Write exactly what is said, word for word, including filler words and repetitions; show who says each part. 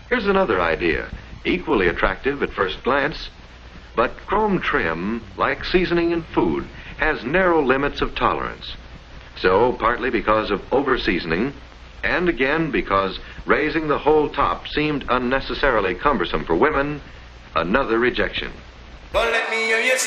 Speaker 1: Here's another idea, equally attractive at first glance. But chrome trim, like seasoning in food, has narrow limits of tolerance. So, partly because of over-seasoning, and again because raising the whole top seemed unnecessarily cumbersome for women, another rejection.
Speaker 2: But let me hear you